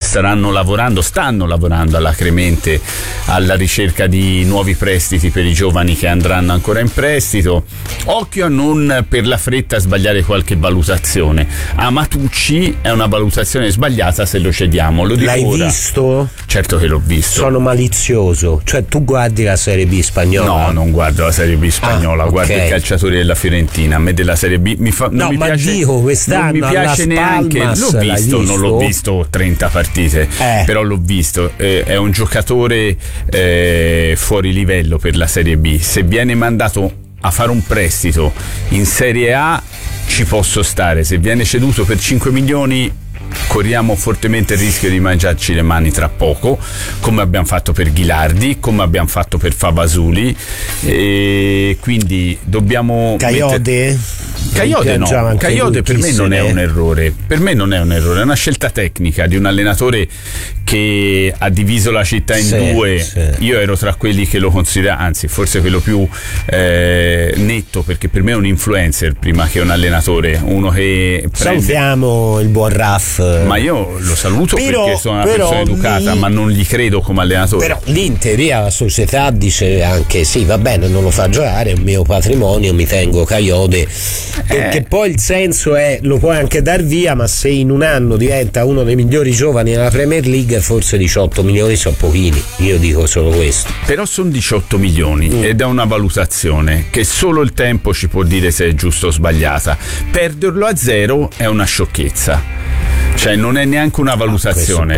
stanno lavorando alacremente alla ricerca di nuovi prestiti per i giovani che andranno ancora in prestito. Occhio a non per la fretta sbagliare qualche valutazione. Amatucci è una valutazione sbagliata se lo cediamo. Lo dico L'hai ora. visto? Certo che l'ho visto. Sono malizioso, cioè tu guardi la Serie B spagnola? No, non guardo la Serie B spagnola, guardo i calciatori della Fiorentina. A me della Serie B non mi piace, dico, quest'anno non mi piace neanche. Non l'ho visto 30 partite, però l'ho visto. È un giocatore fuori livello per la Serie B. Se viene mandato a fare un prestito in Serie A ci posso stare. Se viene ceduto per 5 milioni corriamo fortemente il rischio di mangiarci le mani tra poco, come abbiamo fatto per Ghilardi, come abbiamo fatto per Favasuli, e quindi dobbiamo Coyote per me non è un errore, è una scelta tecnica di un allenatore che ha diviso la città in due. Io ero tra quelli che lo considera, anzi forse quello più netto, perché per me è un influencer prima che un allenatore, uno che salutiamo il buon Raff. Ma io lo saluto perché sono una persona educata, ma non gli credo come allenatore. Però lì in teoria la società dice anche sì, va bene, non lo fa giocare, è un mio patrimonio, mi tengo Coyote, perché poi il senso è lo puoi anche dar via, ma se in un anno diventa uno dei migliori giovani nella Premier League, forse 18 milioni sono pochini, io dico solo questo. Però sono 18 milioni ed è una valutazione che solo il tempo ci può dire se è giusta o sbagliata. Perderlo a zero è una sciocchezza, cioè non è neanche una valutazione,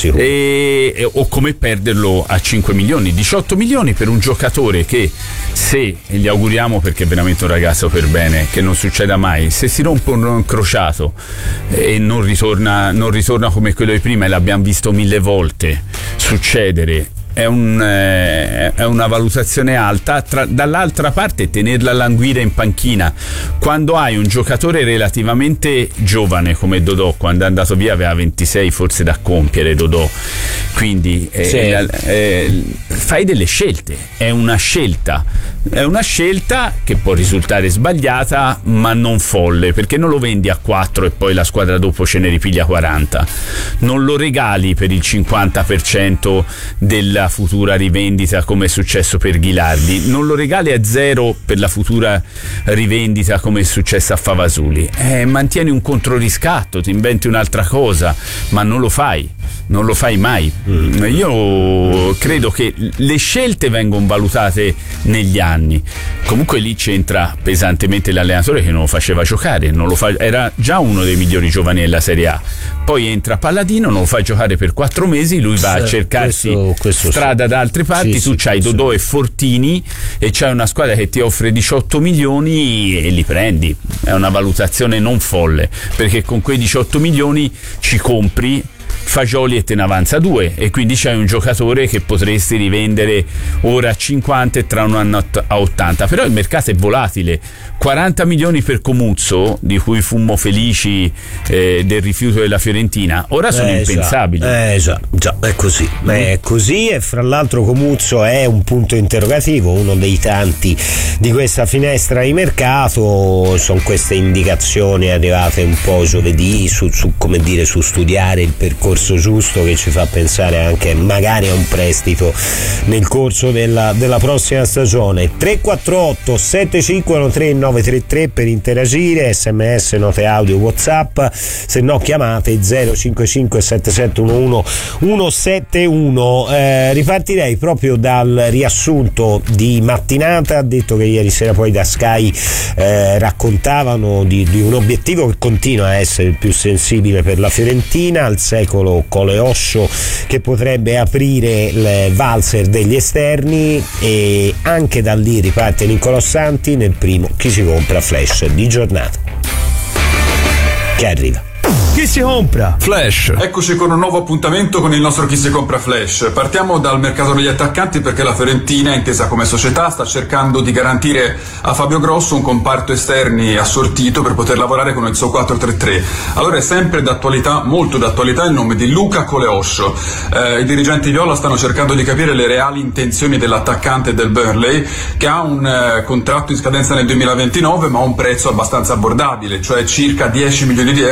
o come perderlo a 5 milioni. 18 milioni per un giocatore che, se, e gli auguriamo perché è veramente un ragazzo per bene, che non succeda mai, se si rompe un incrociato e non ritorna come quello di prima, e l'abbiamo visto 1000 volte succedere, è una valutazione alta. Dall'altra parte, tenerla a languire in panchina quando hai un giocatore relativamente giovane come Dodò, quando è andato via aveva 26 forse da compiere Dodò, quindi fai delle scelte, è una scelta che può risultare sbagliata ma non folle, perché non lo vendi a 4 e poi la squadra dopo ce ne ripiglia 40, non lo regali per il 50% della futura rivendita come è successo per Ghilardi, non lo regali a 0 per la futura rivendita come è successo a Favasuli, mantieni un controriscatto, ti inventi un'altra cosa, ma non lo fai mai. Io credo che le scelte vengono valutate negli anni. Comunque lì c'entra pesantemente l'allenatore che non lo faceva giocare, era già uno dei migliori giovani della Serie A, poi entra Palladino, non lo fa giocare per 4 mesi, lui va a cercarsi strada da altre parti, tu c'hai Dodò e Fortini e c'hai una squadra che ti offre 18 milioni e li prendi. È una valutazione non folle, perché con quei 18 milioni ci compri Fagioli e te ne avanza 2, e quindi c'hai un giocatore che potresti rivendere ora a 50 e tra un anno a 80. Però il mercato è volatile. 40 milioni per Comuzzo, di cui fummo felici del rifiuto della Fiorentina, ora sono impensabili. Già, è così. È così, e fra l'altro Comuzzo è un punto interrogativo, uno dei tanti di questa finestra di mercato. Sono queste indicazioni arrivate un po' giovedì su studiare il percorso giusto, che ci fa pensare anche magari a un prestito nel corso della prossima stagione. 348 751 933 per interagire, sms, note audio, WhatsApp, se no chiamate 055 7711 171. Ripartirei proprio dal riassunto di mattinata. Ha detto che ieri sera poi da Sky raccontavano di un obiettivo che continua a essere il più sensibile per la Fiorentina, al secolo Coleoscio, che potrebbe aprire il valzer degli esterni, e anche da lì riparte Nicolò Santi nel primo Chi si compra Flash di giornata, che arriva. Chi si compra? Flash. Eccoci con un nuovo appuntamento con il nostro Chi si compra Flash. Partiamo dal mercato degli attaccanti, perché la Fiorentina, intesa come società, sta cercando di garantire a Fabio Grosso un comparto esterni assortito per poter lavorare con il suo 4-3-3. Allora è sempre d'attualità, molto d'attualità, il nome di Luca Coleoscio. I dirigenti viola stanno cercando di capire le reali intenzioni dell'attaccante del Burnley, che ha un contratto in scadenza nel 2029 ma a un prezzo abbastanza abbordabile, cioè circa 10 milioni di euro se non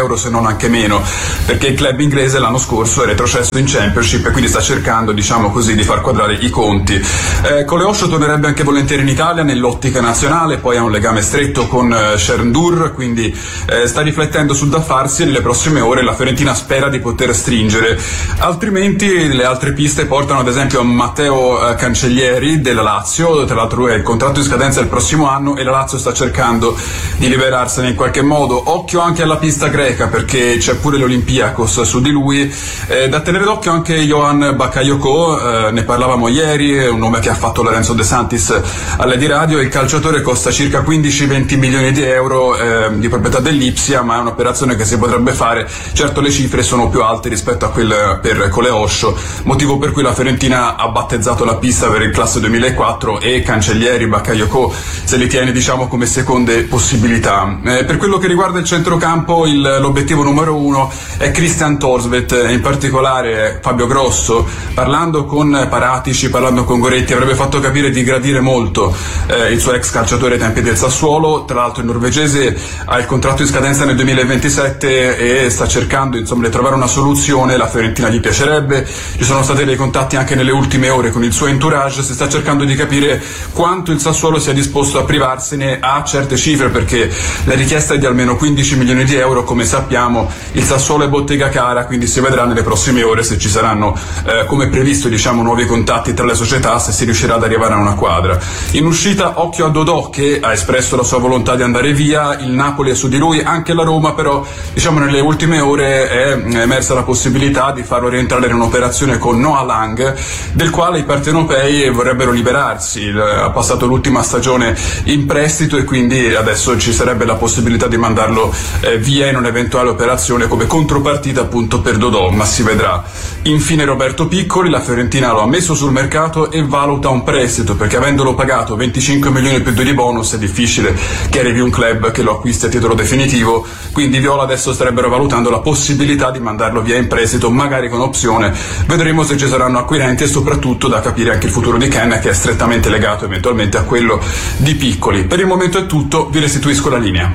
non anche meno, perché il club inglese l'anno scorso è retrocesso in Championship e quindi sta cercando, diciamo così, di far quadrare i conti. Coleosho tornerebbe anche volentieri in Italia nell'ottica nazionale, poi ha un legame stretto con Sherndur, quindi sta riflettendo sul da farsi e nelle prossime ore la Fiorentina spera di poter stringere. Altrimenti le altre piste portano ad esempio a Matteo Cancellieri della Lazio, tra l'altro lui ha il contratto in scadenza il prossimo anno e la Lazio sta cercando di liberarsene in qualche modo. Occhio anche alla pista greca perché c'è pure l'Olympiakos su di lui. Da tenere d'occhio anche Johan Bakayoko, ne parlavamo ieri, è un nome che ha fatto Lorenzo De Santis all'Edi Radio. Il calciatore costa circa 15-20 milioni di euro di proprietà dell'Ipsia, ma è un'operazione che si potrebbe fare. Certo le cifre sono più alte rispetto a quelle per Coleosho, motivo per cui la Fiorentina ha battezzato la pista per il classe 2004 e Cancellieri, Bakayoko se li tiene, diciamo, come seconde possibilità. Per quello che riguarda il centrocampo, l'obiettivo numero uno è Christian Thorstvedt, in particolare Fabio Grosso, parlando con Paratici, parlando con Goretti, avrebbe fatto capire di gradire molto il suo ex calciatore ai tempi del Sassuolo. Tra l'altro il norvegese ha il contratto in scadenza nel 2027 e sta cercando, insomma, di trovare una soluzione. La Fiorentina gli piacerebbe, ci sono stati dei contatti anche nelle ultime ore con il suo entourage, si sta cercando di capire quanto il Sassuolo sia disposto a privarsene a certe cifre, perché la richiesta è di almeno 15 milioni di euro. Come sappiamo il Sassuolo è bottega cara, quindi si vedrà nelle prossime ore se ci saranno come previsto, diciamo, nuovi contatti tra le società, se si riuscirà ad arrivare a una quadra. In uscita occhio a Dodò, che ha espresso la sua volontà di andare via, il Napoli è su di lui, anche la Roma, però diciamo nelle ultime ore è emersa la possibilità di farlo rientrare in un'operazione con Noah Lang, del quale i partenopei vorrebbero liberarsi. Ha passato l'ultima stagione in prestito e quindi adesso ci sarebbe la possibilità di mandarlo via in un'eventuale operazione come contropartita appunto per Dodò, ma si vedrà. Infine Roberto Piccoli, la Fiorentina lo ha messo sul mercato e valuta un prestito, perché avendolo pagato 25 milioni più 2 di bonus è difficile che arrivi un club che lo acquisti a titolo definitivo, quindi Viola adesso starebbero valutando la possibilità di mandarlo via in prestito, magari con opzione. Vedremo se ci saranno acquirenti e soprattutto da capire anche il futuro di Ken, che è strettamente legato eventualmente a quello di Piccoli. Per il momento è tutto, vi restituisco la linea.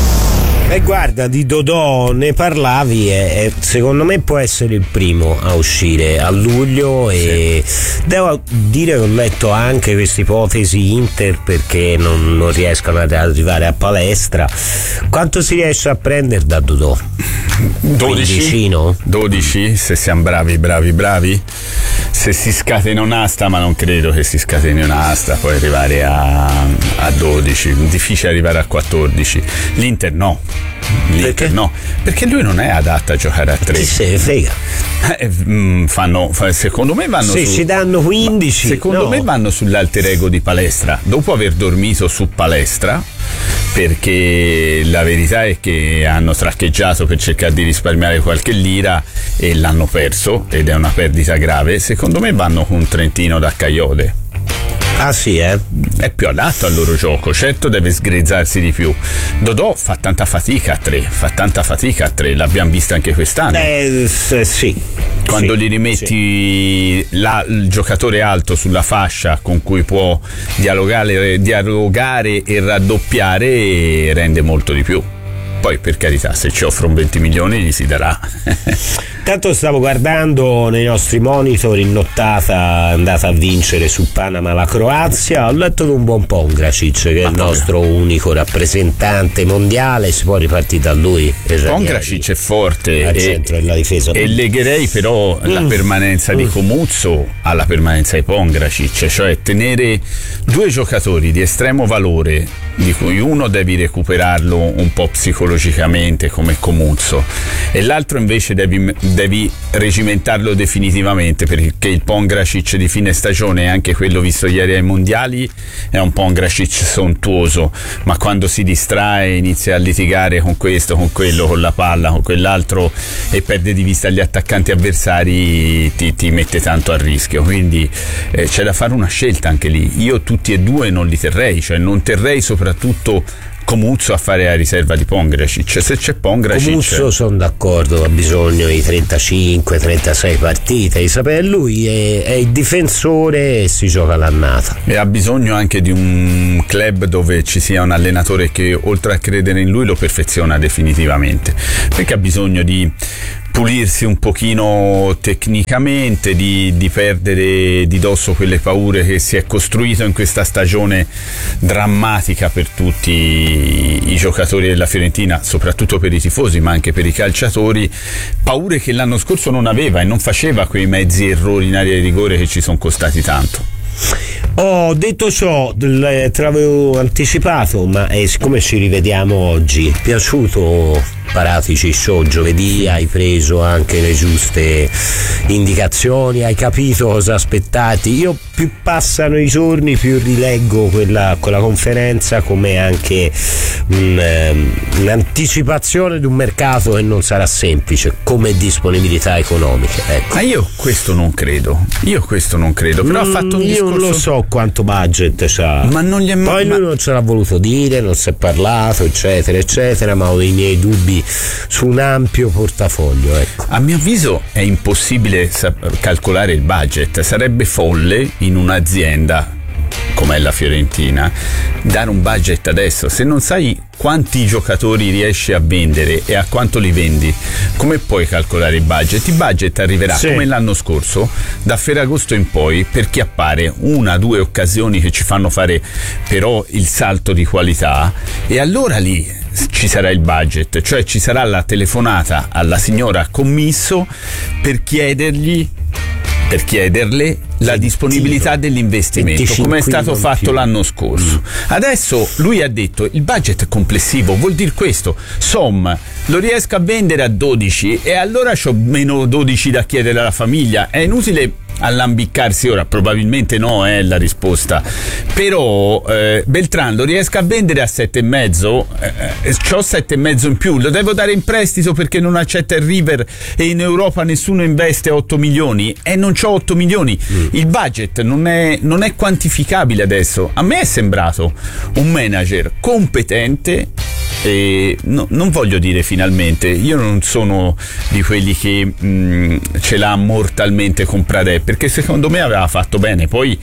Guarda, di Dodò ne parlavi e secondo me può essere il primo a uscire a luglio e devo dire che ho letto anche questa ipotesi Inter perché non riescono ad arrivare a palestra. Quanto si riesce a prendere da Dodò? 12 se siamo bravi. Se si scatena un'asta, ma non credo che si scateni un'asta, puoi arrivare a 12, difficile arrivare a 14. L'Inter no. Perché? No, perché lui non è adatto a giocare a 3. Chi se ne frega? Secondo me vanno se ci danno 15. Secondo me vanno sull'alter ego di Palestra, dopo aver dormito su Palestra, perché la verità è che hanno traccheggiato per cercare di risparmiare qualche lira e l'hanno perso, ed è una perdita grave. Secondo me vanno con un Trentino da Caiode. Ah sì, È più adatto al loro gioco, certo deve sgrezzarsi di più. Dodò fa tanta fatica a 3, l'abbiamo vista anche quest'anno. Sì. Quando gli rimetti il giocatore alto sulla fascia con cui può dialogare e raddoppiare, rende molto di più. Poi per carità, se ci offrono 20 milioni gli si darà. Tanto stavo guardando nei nostri monitor in nottata, è andata a vincere su Panama la Croazia. Ho letto di un buon Pongracic, che è il nostro unico rappresentante mondiale, si può ripartire da lui. Pongracic è forte al centro della difesa, e legherei però la permanenza di Comuzzo alla permanenza di Pongracic, cioè tenere due giocatori di estremo valore, di cui uno devi recuperarlo un po' psicologicamente come Comuzzo e l'altro invece devi regimentarlo definitivamente, perché il Pongracic di fine stagione, e anche quello visto ieri ai mondiali, è un Pongracic sontuoso, ma quando si distrae inizia a litigare con questo, con quello, con la palla, con quell'altro e perde di vista gli attaccanti avversari, ti mette tanto a rischio, quindi c'è da fare una scelta anche lì. Io tutti e due non li terrei, cioè non terrei soprattutto Comuzzo a fare la riserva di Pongracic. Se c'è Pongracic, Comuzzo sono d'accordo, ha bisogno di 35-36 partite. Lui è il difensore e si gioca l'annata, e ha bisogno anche di un club dove ci sia un allenatore che, oltre a credere in lui, lo perfeziona definitivamente, perché ha bisogno di pulirsi un pochino tecnicamente, di perdere di dosso quelle paure che si è costruito in questa stagione drammatica per tutti i giocatori della Fiorentina, soprattutto per i tifosi ma anche per i calciatori, paure che l'anno scorso non aveva e non faceva quei mezzi errori in area di rigore che ci sono costati tanto. Detto ciò, te l'avevo anticipato, ma siccome ci rivediamo oggi, è piaciuto Paratici Show giovedì? Hai preso anche le giuste indicazioni, hai capito cosa aspettati? Io più passano i giorni più rileggo quella conferenza come anche un'anticipazione di un mercato che non sarà semplice come disponibilità economiche, ecco. Ma io questo non credo, però ha fatto un discorso. Io non lo so quanto budget c'ha, ma non gli è poi lui non ce l'ha voluto dire, non si è parlato, eccetera eccetera, ma ho i miei dubbi su un ampio portafoglio, ecco. A mio avviso è impossibile calcolare il budget, sarebbe folle in un'azienda come la Fiorentina dare un budget adesso. Se non sai quanti giocatori riesci a vendere e a quanto li vendi, come puoi calcolare il budget? Il budget arriverà come l'anno scorso, da Ferragosto in poi, per chi appare 1-2 occasioni che ci fanno fare però il salto di qualità, e allora lì ci sarà il budget, cioè ci sarà la telefonata alla signora commisso per chiederle la disponibilità dell'investimento, come è stato fatto l'anno scorso. Adesso lui ha detto il budget complessivo vuol dire questo, lo riesco a vendere a 12 e allora c'ho meno 12 da chiedere alla famiglia. È inutile allambiccarsi ora, probabilmente no è la risposta, però Beltran lo riesco a vendere a 7,5, c'ho 7,5 in più, lo devo dare in prestito perché non accetta il River e in Europa nessuno investe 8 milioni e non c'ho 8 milioni. Il budget non è quantificabile adesso. A me è sembrato un manager competente e non voglio dire finalmente, io non sono di quelli che ce l'ha mortalmente con Pradè, perché secondo me aveva fatto bene, poi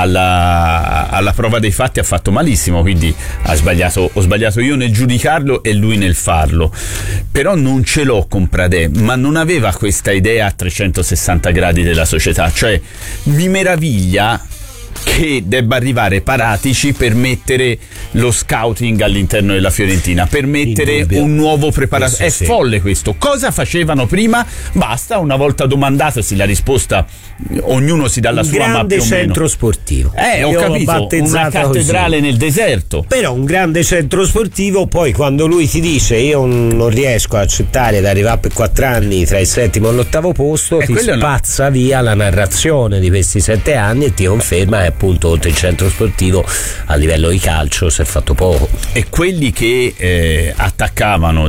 alla prova dei fatti ha fatto malissimo, quindi ho sbagliato io nel giudicarlo e lui nel farlo, però non ce l'ho con Pradè, ma non aveva questa idea a 360 gradi della società, cioè mi meraviglia che debba arrivare Paratici per mettere lo scouting all'interno della Fiorentina, per mettere un nuovo preparatore. È folle questo. Cosa facevano prima? Basta, una volta domandatosi la risposta, ognuno si dà la sua, ma più o meno. Un grande centro sportivo. Ho capito, una cattedrale così nel deserto. Però un grande centro sportivo, poi quando lui ti dice io non riesco a accettare di arrivare per 4 anni tra il 7° e l'8° posto, ti spazza via la narrazione di questi 7 anni e ti conferma che appunto oltre il centro sportivo a livello di calcio si è fatto poco. E quelli che attaccavano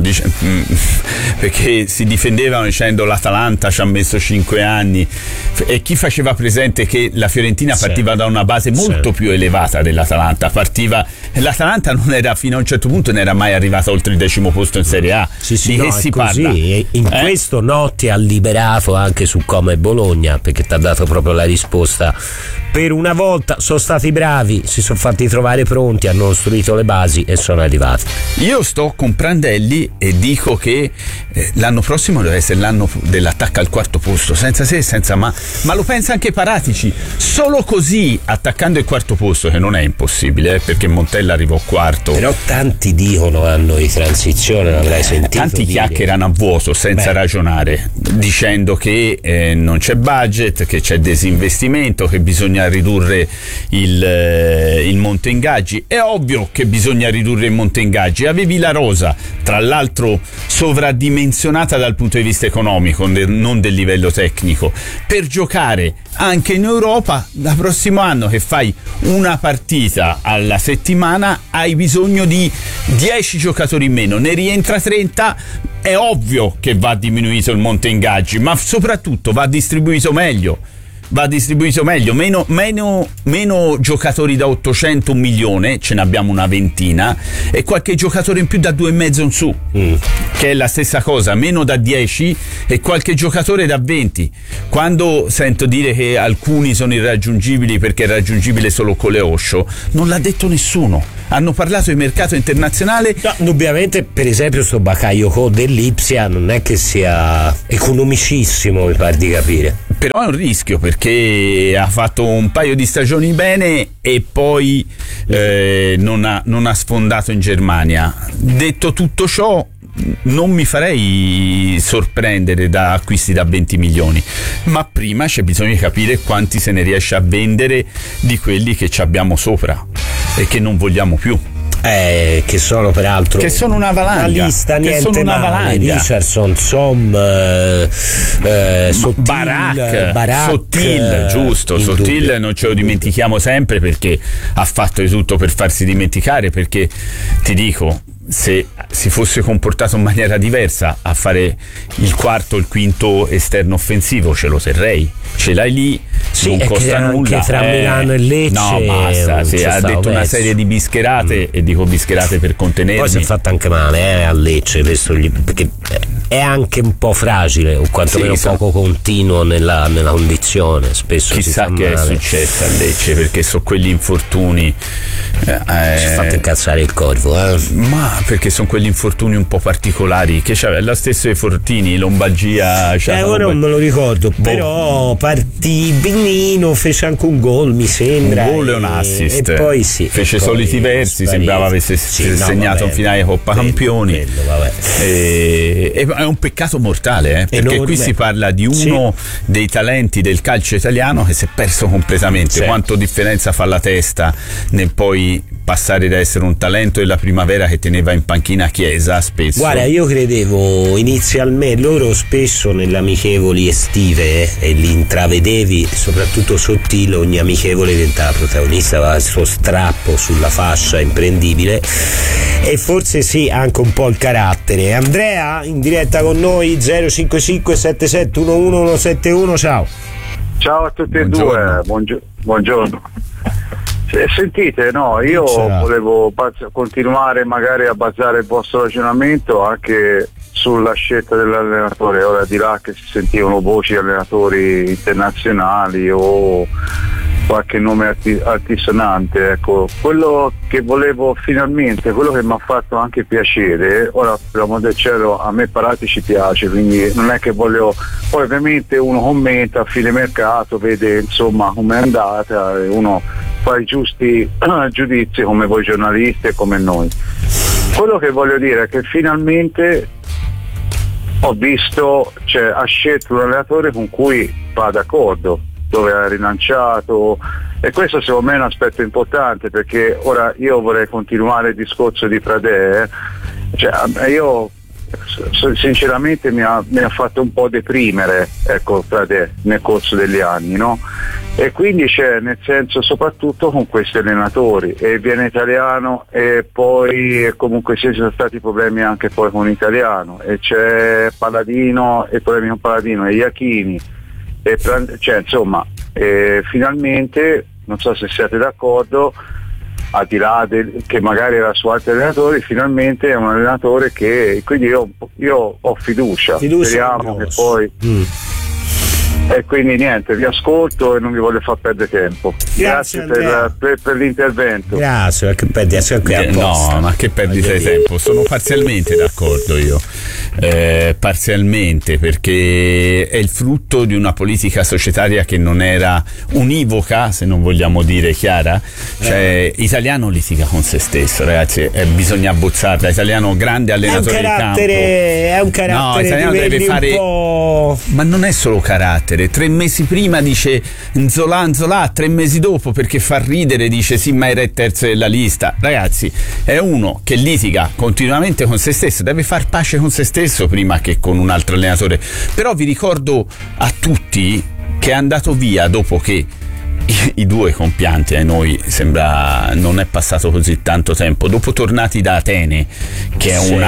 perché si difendevano dicendo l'Atalanta ci ha messo 5 anni, e chi faceva presente che la Fiorentina partiva da una base molto più elevata dell'Atalanta, l'Atalanta non era, fino a un certo punto non era mai arrivata oltre il 10° posto in Serie A. Di che si parla? In questo Notti ha liberato anche su Como e Bologna, perché ti ha dato proprio la risposta. Per una volta sono stati bravi, si sono fatti trovare pronti, hanno costruito le basi e sono arrivati. Io sto con Prandelli e dico che l'anno prossimo deve essere l'anno dell'attacco al 4° posto, senza se e senza ma lo pensa anche Paratici. Solo così, attaccando il 4° posto, che non è impossibile, perché Montella arrivò 4°. Però tanti dicono anno di transizione, l'avrai sentito tanti dire. Chiacchierano a vuoto senza ragionare, dicendo che non c'è budget, che c'è disinvestimento, che bisogna ridurre il monte ingaggi. È ovvio che bisogna ridurre il monte ingaggi. Avevi la rosa, tra l'altro sovradimensionata dal punto di vista economico, non del livello tecnico, per giocare anche in Europa. Da prossimo anno che fai una partita alla settimana hai bisogno di 10 giocatori in meno, ne rientra 30. È ovvio che va diminuito il monte ingaggi, ma soprattutto va distribuito meglio. va distribuito meglio, meno giocatori da 800, 1 milione, ce ne abbiamo una ventina, e qualche giocatore in più da 2,5 in su, che è la stessa cosa, meno da 10 e qualche giocatore da 20. Quando sento dire che alcuni sono irraggiungibili perché è raggiungibile solo con le Osho, non l'ha detto nessuno. Hanno parlato di mercato internazionale. No, indubbiamente, per esempio, sto Bakayoko dell'Ipsia non è che sia economicissimo, mi pare di capire. Però è un rischio, perché ha fatto un paio di stagioni bene e poi non ha sfondato in Germania. Detto tutto ciò, non mi farei sorprendere da acquisti da 20 milioni, ma prima c'è bisogno di capire quanti se ne riesce a vendere di quelli che ci abbiamo sopra e che non vogliamo più. Che sono peraltro che sono una valanga, una lista niente sono una male. valanga. Richardson, Barak, Sottil, giusto, Sottil non ce lo dimentichiamo sempre, perché ha fatto di tutto per farsi dimenticare, perché ti dico, se si fosse comportato in maniera diversa a fare il quarto, il quinto esterno offensivo, ce lo terrei, ce l'hai lì, non costa nulla. Anche tra Milano e Lecce, no, basta, ha detto una serie di bischerate, e dico bischerate per contenermi. Poi si è fatta anche male a Lecce, perché è anche un po' fragile, o quantomeno poco continuo nella condizione. Spesso chissà che è successo a Lecce, perché sono quegli infortuni. Si è fatto incazzare il Corvo, ma perché sono quegli infortuni un po' particolari, che c'aveva lo stesso Fortini, lombalgia. Ora non me lo ricordo, però partì benino, fece anche un gol, mi sembra, un gol e un assist, e poi fece soliti versi, sembrava avesse segnato un finale di Coppa Campioni. E è un peccato mortale, perché enorme. Qui si parla di uno dei talenti del calcio italiano che si è perso completamente. Quanto differenza fa la testa nel poi passare da essere un talento della primavera che teneva in panchina Chiesa spesso. Guarda, io credevo inizialmente, loro spesso nelle amichevoli estive, e li intravedevi, soprattutto Sottile, ogni amichevole diventava protagonista, aveva il suo strappo sulla fascia imprendibile, e forse anche un po' il carattere. Andrea in diretta con noi, 055 77 11 171. Ciao a tutti e due, buongiorno. Sentite, io volevo continuare magari a basare il vostro ragionamento anche sulla scelta dell'allenatore. Ora, di là che si sentivano voci di allenatori internazionali o qualche nome altisonante, ecco, quello che volevo finalmente, quello che mi ha fatto anche piacere, ora per l'amor del cielo a me Parati ci piace, quindi non è che voglio, poi ovviamente uno commenta a fine mercato, vede insomma com'è andata, e uno fa i giusti giudizi come voi giornalisti e come noi. Quello che voglio dire è che finalmente ho visto, ha scelto un allenatore con cui va d'accordo, dove ha rilanciato, e questo secondo me è un aspetto importante, perché ora io vorrei continuare il discorso di Pradè, io sinceramente mi ha fatto un po' deprimere, ecco, Pradè nel corso degli anni, no? E quindi nel senso, soprattutto con questi allenatori, e viene italiano e poi comunque ci sono stati problemi anche poi con l'italiano, e c'è Paladino e problemi con Paladino e Iachini, e insomma, finalmente, non so se siete d'accordo, al di là che magari era su altri allenatori, finalmente è un allenatore che, quindi io ho fiducia speriamo che poi e quindi niente, vi ascolto e non vi voglio far perdere tempo. Grazie per l'intervento. Grazie, che perdita no, ma che perdita di tempo, sono parzialmente d'accordo io, parzialmente, perché è il frutto di una politica societaria che non era univoca, se non vogliamo dire chiara, Italiano litiga con se stesso, ragazzi, bisogna abbozzarla. Italiano grande allenatore di campo, è un carattere, no, Italiano deve fare un po'... ma non è solo carattere. 3 mesi prima dice Nzola, 3 mesi dopo, perché fa ridere, dice sì, ma era il terzo della lista. Ragazzi, è uno che litiga continuamente con se stesso, deve far pace con se stesso prima che con un altro allenatore. Però vi ricordo a tutti che è andato via dopo che i due compianti, a noi sembra non è passato così tanto tempo, dopo tornati da Atene, che è una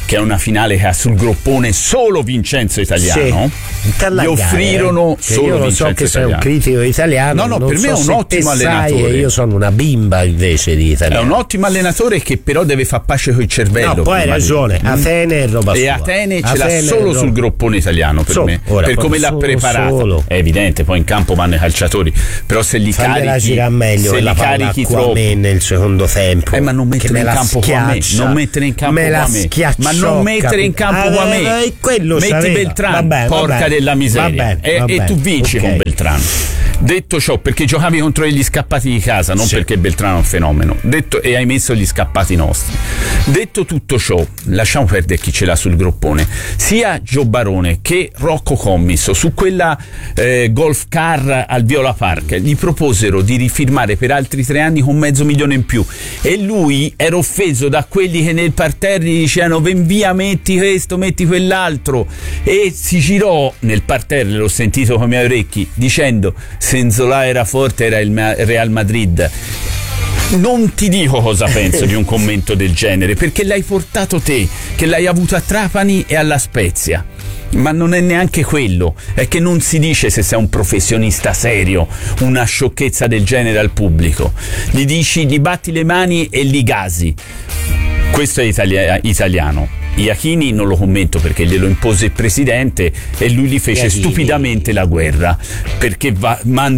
che è una finale che ha sul groppone solo Vincenzo Italiano, gli offrirono solo io lo Vincenzo so che sei un Italiano. critico italiano. No, non per me so è un se ottimo te sai, allenatore. io sono una bimba invece di italiano. È un ottimo allenatore che però deve far pace col cervello. No, poi hai ragione, Atene è roba e sua. Atene ce Atene l'ha solo è sul groppone italiano per me, ora, per come l'ha preparata. È evidente, poi in campo vanno i calciatori, però se li fagliela girare meglio, se la li carichi troppo nel secondo tempo, ma non mettere in campo Guamè, non mettere in campo Guamè, ma non mettere in campo Guamè, metti Beltrán, porca della miseria, e tu vinci con Beltrán. Detto ciò, perché giocavi contro gli scappati di casa, non perché Beltrán è un fenomeno, e hai messo gli scappati nostri. Detto tutto ciò, lasciamo perdere chi ce l'ha sul groppone. Sia Gio Barone che Rocco Commisso su quella golf car al Viola Park gli proposero di rifirmare per altri 3 anni con $500,000 in più, e lui era offeso da quelli che nel parterre gli dicevano ven via, metti questo, metti quell'altro, e si girò nel parterre, l'ho sentito con i miei orecchi, dicendo Senzola era forte, era il Real Madrid. Non ti dico cosa penso di un commento del genere, perché l'hai portato te, che l'hai avuto a Trapani e alla Spezia. Ma non è neanche quello, è che non si dice se sei un professionista serio una sciocchezza del genere al pubblico. Gli dici, gli batti le mani e li gasi. Questo è italiano. Iachini non lo commento perché glielo impose il presidente e lui gli fece stupidamente la guerra, perché va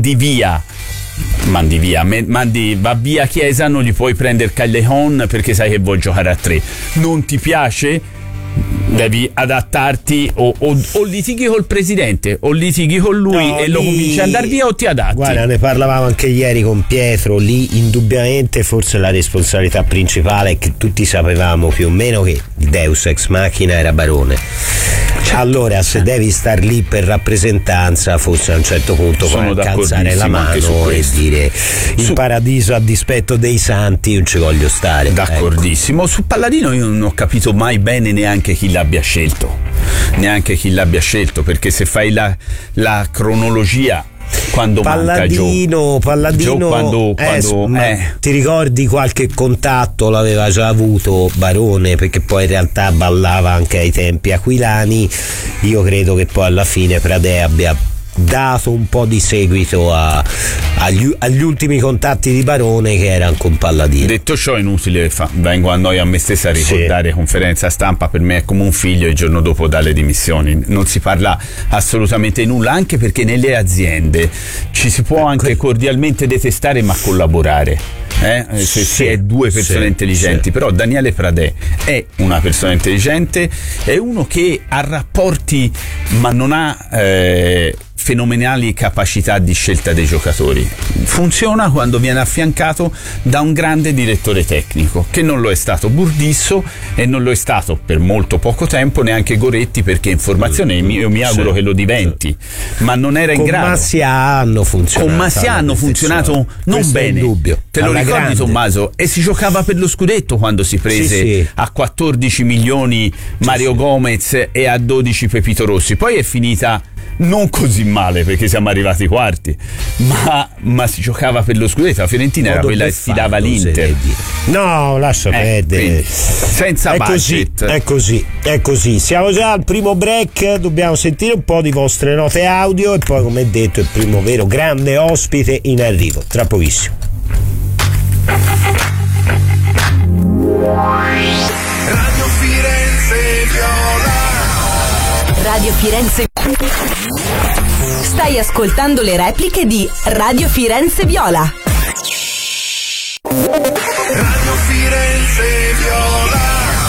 via Chiesa, non gli puoi prendere Callejon perché sai che vuoi giocare a 3. Non ti piace? Devi adattarti o litighi col presidente o litighi con lui e lo convinci ad andare via, o ti adatti. Guarda, ne parlavamo anche ieri con Pietro, lì indubbiamente forse la responsabilità principale è che tutti sapevamo più o meno che il Deus ex machina era Barone. Allora se devi star lì per rappresentanza, forse a un certo punto puoi anche alzare la mano e dire in paradiso a dispetto dei santi non ci voglio stare. D'accordissimo. Ecco. Su Palladino io non ho capito mai bene neanche chi l'abbia scelto, perché se fai la cronologia, quando Palladino quando ti ricordi qualche contatto l'aveva già avuto Barone, perché poi in realtà ballava anche ai tempi aquilani. Io credo che poi alla fine Pradè abbia dato un po' di seguito agli ultimi contatti di Barone che erano con Palladino. Detto ciò, è inutile, vengo a me stessa a ricordare conferenza stampa, per me è come un figlio, il giorno dopo dalle dimissioni, non si parla assolutamente nulla, anche perché nelle aziende ci si può anche cordialmente detestare ma collaborare. Se si è due persone intelligenti, però Daniele Pradè è una persona intelligente, è uno che ha rapporti ma non ha fenomenali capacità di scelta dei giocatori. Funziona quando viene affiancato da un grande direttore tecnico, che non lo è stato Burdisso e non lo è stato per molto poco tempo neanche Goretti, perché in formazione io mi auguro che lo diventi, ma non era in grado. Con Massia hanno funzionato non bene, dubbio. Te lo ricordi grande. Tommaso? E si giocava per lo scudetto quando si prese a 14 milioni Mario Gomez e a 12 Pepito Rossi. Poi è finita non così male perché siamo arrivati ai quarti, ma si giocava per lo scudetto. La Fiorentina era quella che sfidava l'Inter. No, lascia perdere, senza budget. È così. Siamo già al primo break, dobbiamo sentire un po' di vostre note audio e poi, come detto, il primo vero grande ospite in arrivo tra pochissimo. Radio Firenze Viola. Radio Firenze. Stai ascoltando le repliche di Radio Firenze Viola. Radio Firenze Viola.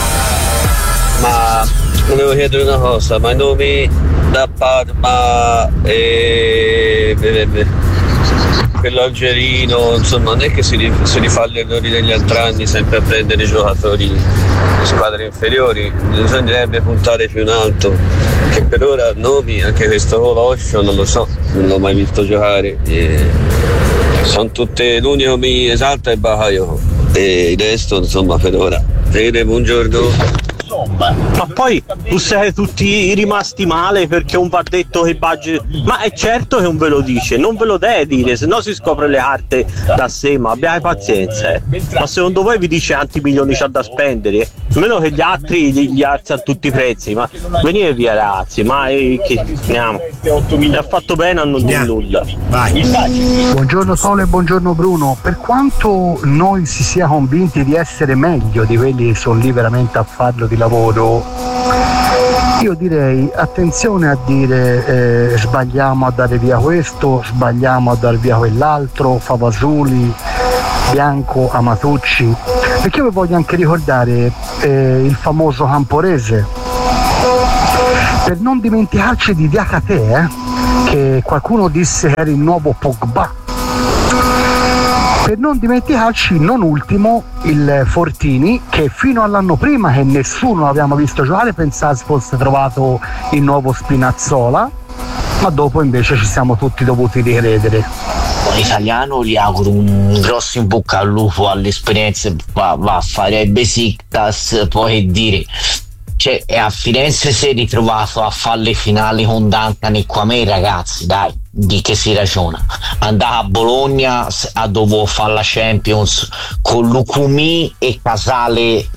Ma volevo chiedere una cosa, ma i nomi da Parma e quello algerino, insomma, non è che si rifà gli errori degli altri anni sempre a prendere i giocatori di squadre inferiori, bisognerebbe puntare più in alto, che per ora nomi, anche questo Coloscio non lo so, non l'ho mai visto giocare, sono tutte, l'unico che mi esalta è Bakayoko e il resto insomma per ora. Bene, buongiorno. Ma poi tu siete tutti rimasti male perché un va detto che budget, ma è certo che non ve lo dice, non ve lo deve dire, se no si scopre le carte da sé, ma abbiate pazienza. Ma secondo voi vi dice quanti milioni c'ha da spendere? Almeno che gli altri gli alzano tutti i prezzi, ma venite via ragazzi, ma che andiamo. Mi ha fatto bene a non dire nulla. Vai. Buongiorno Sole, buongiorno Bruno. Per quanto noi si sia convinti di essere meglio di quelli che sono lì veramente a farlo di lavoro, io direi attenzione a dire sbagliamo a dare via questo, sbagliamo a dare via quell'altro, Favasuli, Bianco, Amatucci, perché io vi voglio anche ricordare il famoso Camporese, per non dimenticarci di Diakate, che qualcuno disse che era il nuovo Pogba, per non dimenticarci non ultimo il Fortini, che fino all'anno prima, che nessuno l'avevamo visto giocare, pensava fosse trovato il nuovo Spinazzola, ma dopo invece ci siamo tutti dovuti ricredere. Italiano gli auguro un grosso in bocca al lupo all'esperienza, va a fare il Besiktas, poi che dire, cioè a Firenze si è ritrovato a fare le finali con Duncan e Quamè, ragazzi, dai, di che si ragiona. Andava a Bologna, ha dovuto fare la Champions con Lucumi e Casale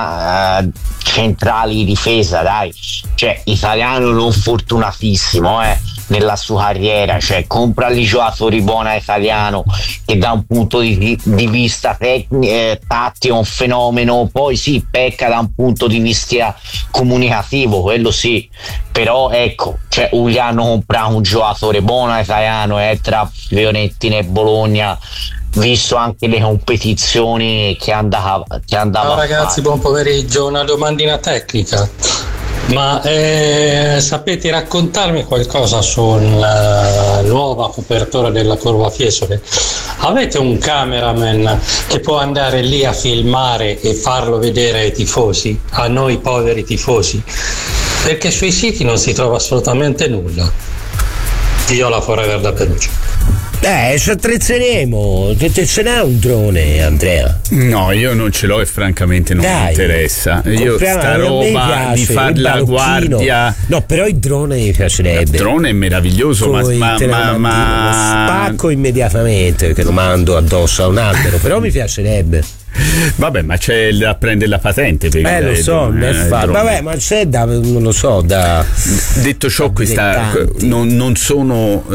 centrali di difesa, dai, cioè italiano non fortunatissimo nella sua carriera, cioè compra gli giocatori buoni italiano che da un punto di vista tattico è un fenomeno, poi sì, pecca da un punto di vista comunicativo, quello sì, però ecco, cioè gli hanno comprato un giocatore buono italiano tra Fiorentina e Bologna, visto anche le competizioni che andava Ciao ragazzi, buon pomeriggio. Una domandina tecnica, ma sapete raccontarmi qualcosa sulla nuova copertura della Curva Fiesole? Avete un cameraman che può andare lì a filmare e farlo vedere ai tifosi, a noi poveri tifosi? Perché sui siti non si trova assolutamente nulla. Io la Forever da Perugia. Ci attrezzeremo. Ce n'ha un drone, Andrea? No, io non ce l'ho e francamente non mi interessa. Io sta roba di far la guardia. No, però il drone mi piacerebbe. Il drone è meraviglioso, ma spacco immediatamente perché lo mando addosso a un albero, però mi piacerebbe. Vabbè, ma c'è da prendere la patente per lo so, vabbè, ma c'è non lo so, detto ciò, non sono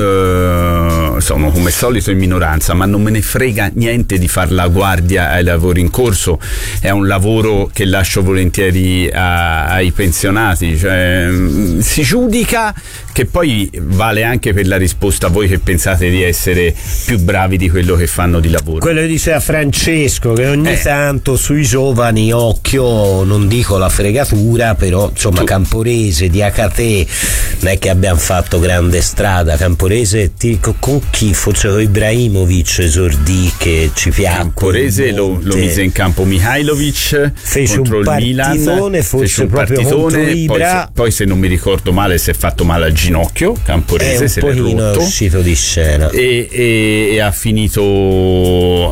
come solito in minoranza, ma non me ne frega niente di far la guardia ai lavori in corso, è un lavoro che lascio volentieri ai pensionati, cioè, si giudica, che poi vale anche per la risposta a voi che pensate di essere più bravi di quello che fanno di lavoro. Quello che diceva Francesco, che ogni tanto sui giovani, occhio, non dico la fregatura, però insomma Camporese, Diakate, non è che abbiamo fatto grande strada. Camporese con chi? Forse con Ibrahimovic esordì, che ci piace. Camporese lo mise in campo Mihajlovic, fece contro un partitone, forse proprio contro Ibra. Poi se non mi ricordo male si è fatto male al ginocchio, Camporese se l'è rotto, è uscito di scena e ha finito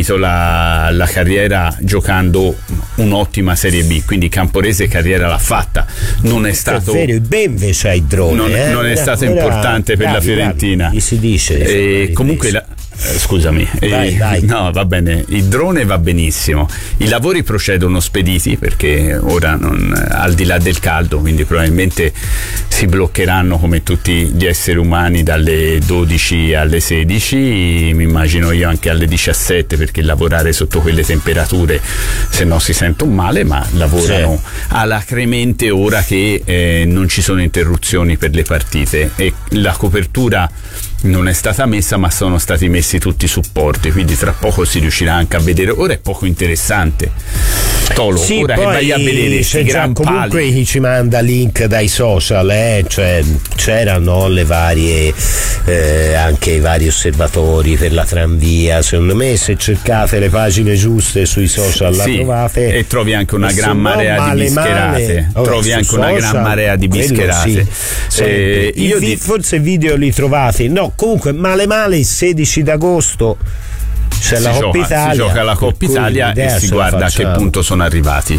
la carriera giocando un'ottima Serie B, quindi Camporese carriera l'ha fatta, non è stato vero, ben invece ai droni non è stato importante per la Fiorentina, si dice comunque scusami, vai. No, va bene, il drone va benissimo, i lavori procedono spediti perché ora al di là del caldo, quindi probabilmente si bloccheranno come tutti gli esseri umani dalle 12 alle 16, mi immagino io anche alle 17, perché lavorare sotto quelle temperature se no si sentono male, ma lavorano alacremente ora che non ci sono interruzioni per le partite e la copertura non è stata messa, ma sono stati messi tutti i supporti, quindi tra poco si riuscirà anche a vedere. Ora è poco interessante, Tolo, ora che vai a vedere questi gran comunque pali. Chi ci manda link dai social, cioè c'erano le varie anche i vari osservatori per la tranvia. Secondo me se cercate le pagine giuste sui social la trovate, e trovi anche una gran marea di bischerate, forse video li trovate, no, comunque male il 16 d'agosto c'è la Coppa Italia, si gioca la Coppa Italia e si guarda a che punto sono arrivati.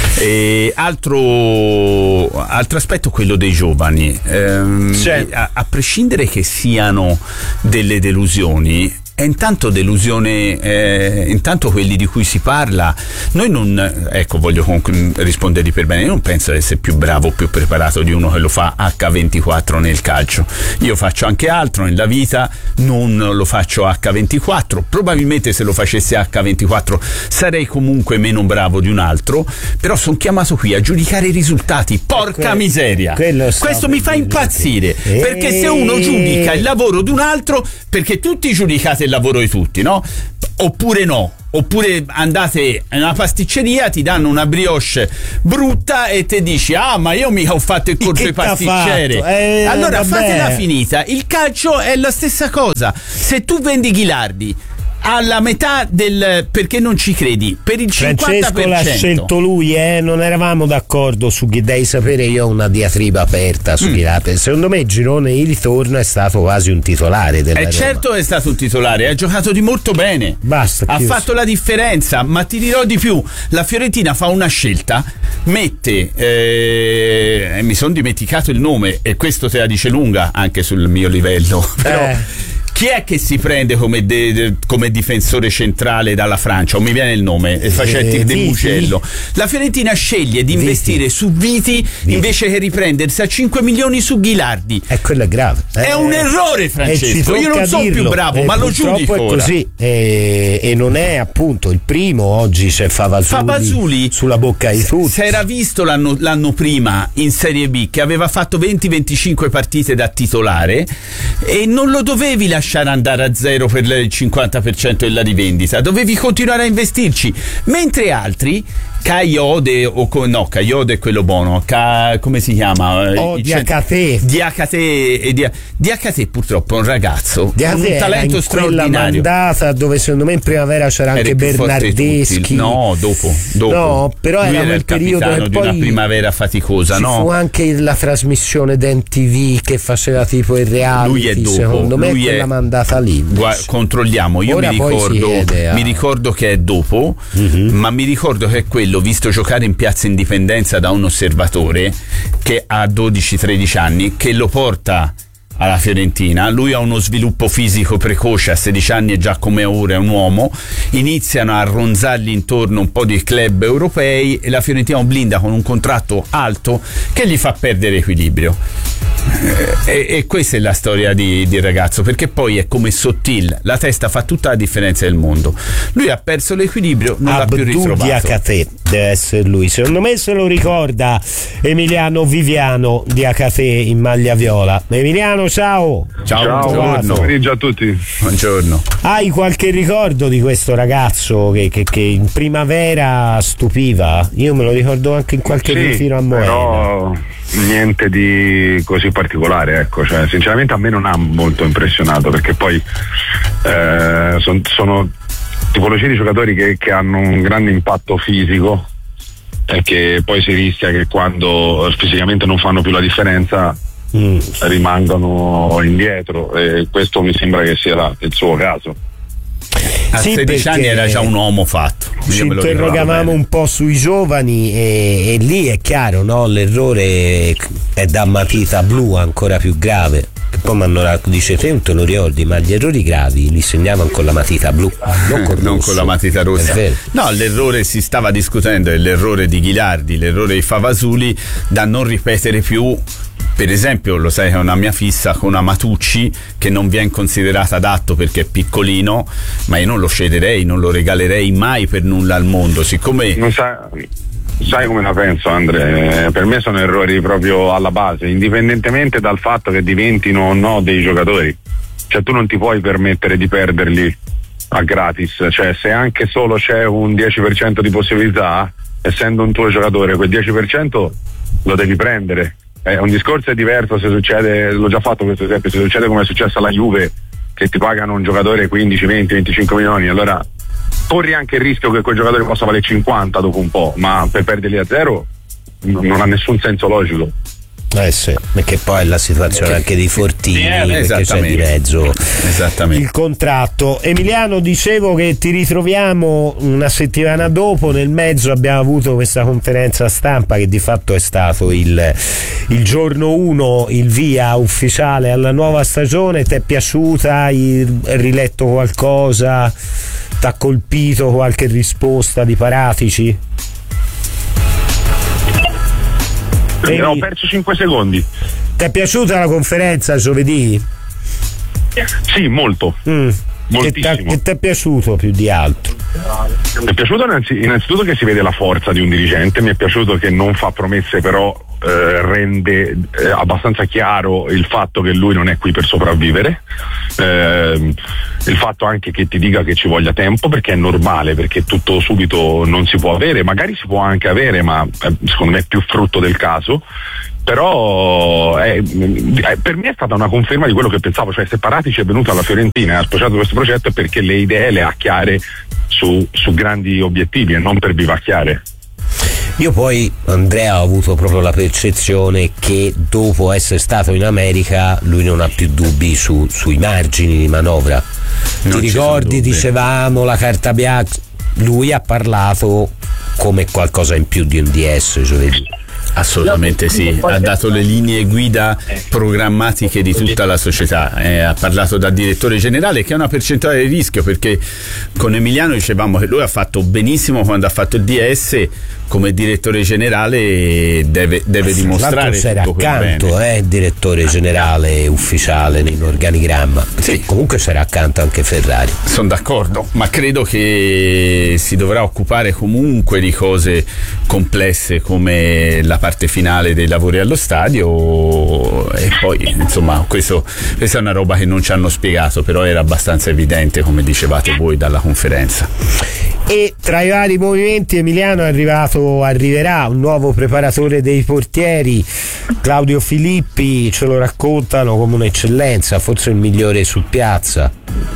Altro aspetto, quello dei giovani, a prescindere che siano delle delusioni, è intanto delusione, intanto quelli di cui si parla, noi non, ecco, voglio rispondergli per bene, io non penso di essere più bravo o più preparato di uno che lo fa H24 nel calcio. Io faccio anche altro nella vita, non lo faccio H24, probabilmente se lo facessi H24 sarei comunque meno bravo di un altro, però sono chiamato qui a giudicare i risultati, porca miseria, questo mi fa impazzire, perché se uno giudica il lavoro di un altro, perché tutti giudicate il lavoro di tutti, no? Oppure no, oppure andate in una pasticceria, ti danno una brioche brutta e te dici ma io mica ho fatto il corso di pasticcere, allora fatela finita. Il calcio è la stessa cosa, se tu vendi Ghilardi alla metà del, perché non ci credi, per il 50%. Francesco l'ha scelto lui, non eravamo d'accordo su chi, devi sapere, io ho una diatriba aperta su Ghilardi. Secondo me Girone in ritorno è stato quasi un titolare della Roma. Certo è stato un titolare, ha giocato di molto bene, basta, ha fatto la differenza, ma ti dirò di più, la Fiorentina fa una scelta, mette mi sono dimenticato il nome e questo te la dice lunga anche sul mio livello, però chi è che si prende come difensore centrale dalla Francia? Non mi viene il nome, Facetti De Mugello. La Fiorentina sceglie di investire su Viti invece che riprendersi a 5 milioni su Ghilardi. Quello è grave. È un errore, Francesco. Io non sono più bravo, ma lo giudico. È così. E non è appunto il primo. Oggi c'è Favazuli sulla bocca di tutti. Si era visto l'anno prima in Serie B che aveva fatto 20-25 partite da titolare e non lo dovevi lasciare andare a zero per il 50% della rivendita, dovevi continuare a investirci, mentre altri Kayode Kayode è quello buono, come si chiama? Diakate purtroppo è un ragazzo con un talento straordinario. Quella mandata dove secondo me in primavera c'era anche Bernardeschi. No, dopo. No, però lui era il periodo capitano di una primavera faticosa, no? Fu anche la trasmissione da MTV che faceva tipo il reality. Lui è dopo. Secondo me quella mandata lì. Controlliamo, io mi ricordo che è dopo, ma mi ricordo che è quello visto giocare in Piazza Indipendenza da un osservatore che ha 12-13 anni, che lo porta alla Fiorentina. Lui ha uno sviluppo fisico precoce, a 16 anni è già come ora è un uomo, iniziano a ronzargli intorno un po' di club europei e la Fiorentina lo blinda con un contratto alto che gli fa perdere equilibrio. E questa è la storia di ragazzo, perché poi è come Sottil, la testa fa tutta la differenza del mondo. Lui ha perso l'equilibrio, non l'ha più ritrovato. Diakate deve essere lui, secondo me se lo ricorda Emiliano Viviano Diakate in maglia viola. Emiliano, ciao. Buon pomeriggio a tutti. Buongiorno. Hai qualche ricordo di questo ragazzo che in primavera stupiva? Io me lo ricordo anche in qualche ritiro a Moena. Però niente di così particolare, ecco, cioè sinceramente a me non ha molto impressionato, perché poi sono tipologie di giocatori che hanno un grande impatto fisico e che poi si rischia che quando fisicamente non fanno più la differenza rimangono indietro, e questo mi sembra che sia il suo caso. A 16 anni era già un uomo fatto. Ci interrogavamo un po' sui giovani e lì è chiaro, no? L'errore è da matita blu, ancora più grave. Che poi dice te non te lo ricordi, ma gli errori gravi li segnavano con la matita blu, non con la matita rossa. No, l'errore si stava discutendo, è l'errore di Ghilardi, l'errore di Favazuli, da non ripetere più. Per esempio, lo sai che è una mia fissa con Amatucci, che non viene considerato adatto perché è piccolino, ma io non lo cederei, non lo regalerei mai per nulla al mondo, siccome non sai come la penso, Andre, per me sono errori proprio alla base, indipendentemente dal fatto che diventino o no dei giocatori. Cioè tu non ti puoi permettere di perderli a gratis, cioè se anche solo c'è un 10% di possibilità, essendo un tuo giocatore, quel 10% lo devi prendere. Un discorso è diverso se succede, l'ho già fatto questo esempio, se succede come è successo alla Juve, che ti pagano un giocatore 15, 20, 25 milioni, allora corri anche il rischio che quel giocatore possa valere 50 dopo un po', ma per perderli a zero non ha nessun senso logico. Sì, perché poi è la situazione anche dei fortini, perché c'è di mezzo il contratto. Emiliano, dicevo che ti ritroviamo una settimana dopo, nel mezzo abbiamo avuto questa conferenza stampa che di fatto è stato il giorno 1, il via ufficiale alla nuova stagione. Ti è piaciuta? Hai riletto qualcosa? T'ha colpito qualche risposta di Paratici? Ho perso 5 secondi. Ti è piaciuta la conferenza giovedì? Sì, molto. Moltissimo. Che ti è piaciuto più di altro? Mi è piaciuto innanzitutto che si vede la forza di un dirigente, mi è piaciuto che non fa promesse, però rende abbastanza chiaro il fatto che lui non è qui per sopravvivere, il fatto anche che ti dica che ci voglia tempo, perché è normale, perché tutto subito non si può avere, magari si può anche avere, ma secondo me è più frutto del caso. Però per me è stata una conferma di quello che pensavo, cioè se Paratici è venuto alla Fiorentina e ha sposato questo progetto è perché le idee le ha chiare su grandi obiettivi e non per vivacchiare. Io poi, Andrea, ho avuto proprio la percezione che dopo essere stato in America lui non ha più dubbi sui margini di manovra. Ti ricordi, dicevamo la carta bianca, lui ha parlato come qualcosa in più di un DS giovedì. Assolutamente sì, ha dato le linee guida programmatiche di tutta la società, ha parlato da direttore generale, che è una percentuale di rischio, perché con Emiliano dicevamo che lui ha fatto benissimo quando ha fatto il DS, come direttore generale deve dimostrare c'era tutto quel accanto bene. Direttore generale ufficiale nell'organigramma, sì. Comunque c'era accanto anche Ferrari. Sono d'accordo, ma credo che si dovrà occupare comunque di cose complesse come la parte finale dei lavori allo stadio, e poi insomma questa è una roba che non ci hanno spiegato, però era abbastanza evidente, come dicevate voi dalla conferenza. E tra i vari movimenti, Emiliano, arriverà un nuovo preparatore dei portieri, Claudio Filippi, ce lo raccontano come un'eccellenza, forse il migliore su piazza.